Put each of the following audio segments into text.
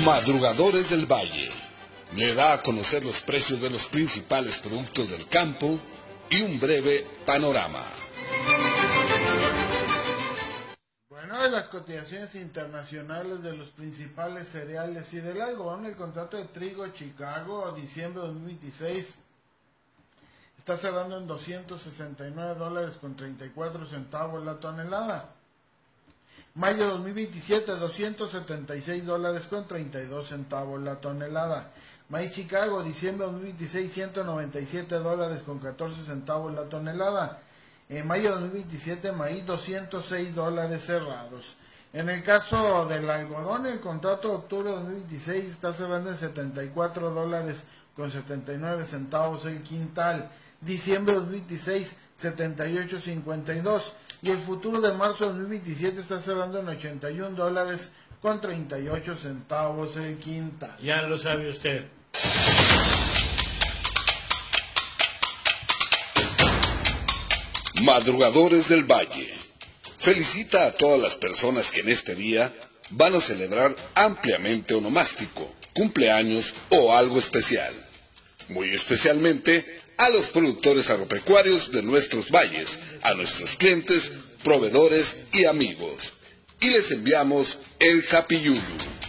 Madrugadores del Valle le da a conocer los precios de los principales productos del campo y un breve panorama. Bueno, de las cotizaciones internacionales de los principales cereales y del algodón, el contrato de trigo Chicago, diciembre de 2026, está cerrando en $269 con 34 centavos la tonelada. Mayo 2027, $276 con 32 centavos la tonelada. Maíz Chicago, diciembre 2026, $197 con 14 centavos la tonelada. En mayo 2027, maíz $206 cerrados. En el caso del algodón, el contrato de octubre de 2026 está cerrando en $74 con 79 centavos el quintal. Diciembre 2026, $78.52. Y el futuro de marzo de 2027 está cerrando en $81 con 38 centavos el quintal. Ya lo sabe usted. Madrugadores del Valle felicita a todas las personas que en este día van a celebrar ampliamente onomástico, cumpleaños o algo especial. Muy especialmente a los productores agropecuarios de nuestros valles, a nuestros clientes, proveedores y amigos. Y les enviamos el Happy Yuyu.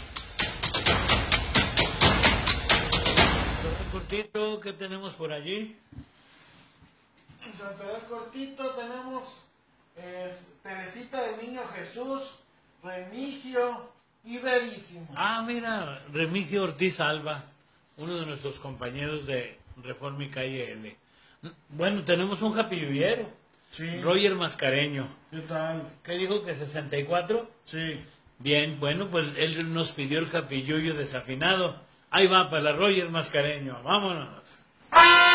Cortito, ¿qué tenemos por allí? En Santoral cortito tenemos Teresita del Niño Jesús, Remigio y Verísimo. Ah, mira, Remigio Ortiz Alba, uno de nuestros compañeros de Reforma y Calle L. Bueno, tenemos un japilluyero, Sí. Roger Mascareño. ¿Qué tal? ¿Qué dijo? ¿Que 64? Sí. Bien, bueno, pues él nos pidió el japilluyo desafinado. Ahí va para la Roger Mascareño, vámonos.